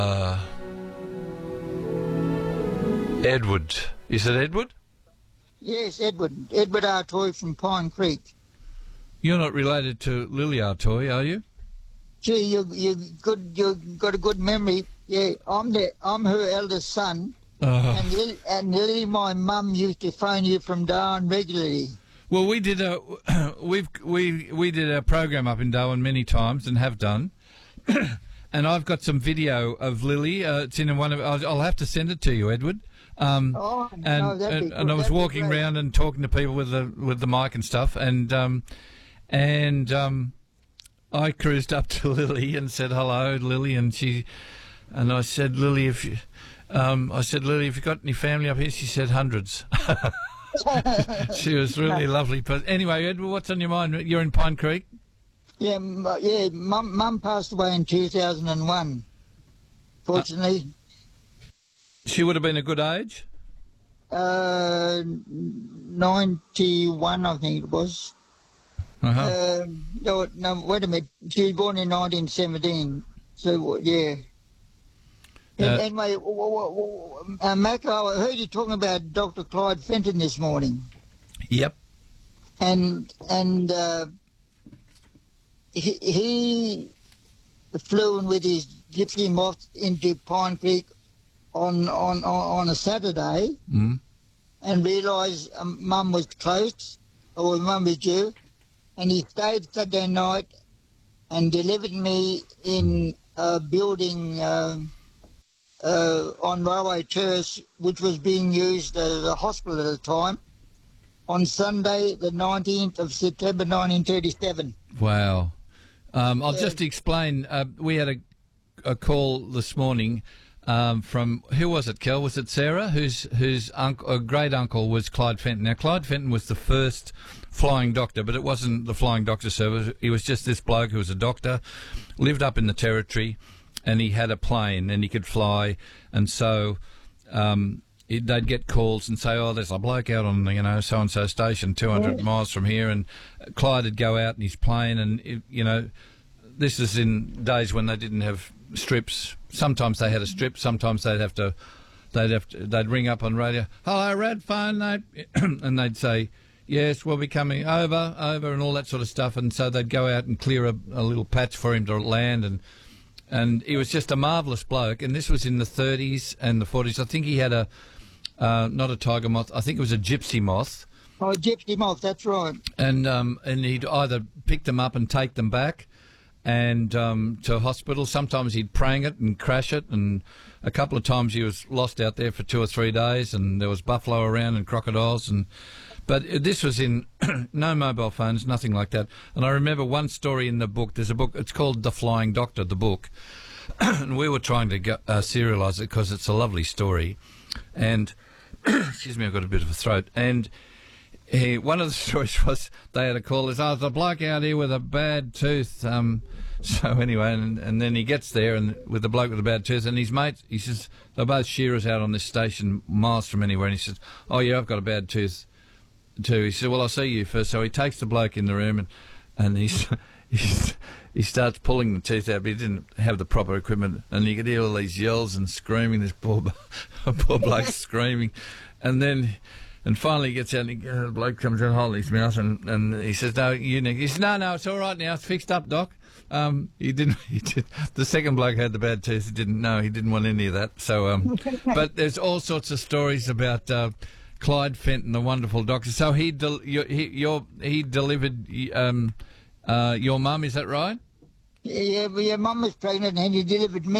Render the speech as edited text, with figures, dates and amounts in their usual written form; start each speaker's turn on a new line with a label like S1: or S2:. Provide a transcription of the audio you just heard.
S1: Edward. Is it Edward?
S2: Yes, Edward. Edward Artoy from Pine Creek.
S1: You're not related to Lily Artoy, are you?
S2: Gee, you got a good memory. Yeah, I'm her eldest son, and Lily, my mum, used to phone you from Darwin regularly.
S1: Well, we did we did a program up in Darwin many times and have done, and I've got some video of Lily. It's in one of. I'll have to send it to you, Edward. And I was walking around and talking to people with the mic and stuff, and I cruised up to Lily and said hello, Lily, and I said, Lily, if you got any family up here? She said hundreds. She was really lovely. But anyway, Edward, what's on your mind? You're in Pine Creek?
S2: Yeah. Mum passed away in 2001. Fortunately.
S1: She would have been a good age?
S2: 91, I think it was.
S1: Uh-huh.
S2: No, wait a minute. She was born in 1917. So, yeah. Anyway, Mac, I heard you talking about Dr. Clyde Fenton this morning.
S1: Yep.
S2: And he flew in with his gypsy moth into Pine Creek on a Saturday, and realised Mum was close, or Mum was due, and he stayed Saturday night and delivered me in a building on Railway Terrace, which was being used as a hospital at the time, on Sunday, the 19th of September 1937.
S1: Wow. I'll just explain. We had a call this morning from, who was it, Kel? Was it Sarah? Whose great uncle was Clyde Fenton. Now, Clyde Fenton was the first flying doctor, but it wasn't the flying doctor service. He was just this bloke who was a doctor, lived up in the Territory, and he had a plane and he could fly. And so they'd get calls and say, oh, there's a bloke out on, so-and-so station 200 miles from here. And Clyde would go out in his plane and, this is in days when they didn't have strips. Sometimes they had a strip. Sometimes they'd ring up on radio. Hello, Red phone, and they'd say, yes, we'll be coming over, and all that sort of stuff. And so they'd go out and clear a little patch for him to land, and he was just a marvellous bloke. And this was in the 30s and the 40s. I think he had not a tiger moth. I think it was a gypsy moth.
S2: Oh, gypsy moth, that's right.
S1: And he'd either pick them up and take them back and to a hospital. Sometimes he'd prang it and crash it, and a couple of times he was lost out there for 2 or 3 days, and there was buffalo around and crocodiles. But this was in no mobile phones, nothing like that. And I remember one story in the book. There's a book, it's called The Flying Doctor, the book. And we were trying to serialise it because it's a lovely story. And, excuse me, I've got a bit of a throat. And one of the stories was they had a call. There's a bloke out here with a bad tooth. So anyway, and then he gets there and with the bloke with a bad tooth, and his mate, he says, they're both shearers out on this station miles from anywhere, and he says, oh yeah, I've got a bad tooth too. He said, well, I'll see you first. So he takes the bloke in the room and he starts pulling the tooth out, but he didn't have the proper equipment, and you could hear all these yells and screaming, this poor bloke screaming, and finally he gets out and the bloke comes out holding his mouth and he says, no, he says, no, it's all right now, it's fixed up, Doc. He did. The second bloke had the bad tooth. He didn't want any of that. So, but there's all sorts of stories about Clyde Fenton, the wonderful doctor. So he delivered your mum, is that right?
S2: Yeah, Mum was pregnant and he delivered me.